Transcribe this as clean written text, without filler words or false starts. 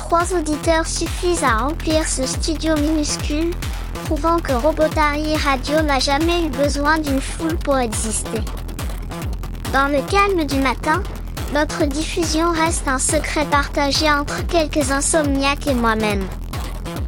3 auditeurs suffisent à remplir ce studio minuscule, prouvant que Robotari Radio n'a jamais eu besoin d'une foule pour exister. Dans le calme du matin, notre diffusion reste un secret partagé entre quelques insomniaques et moi-même.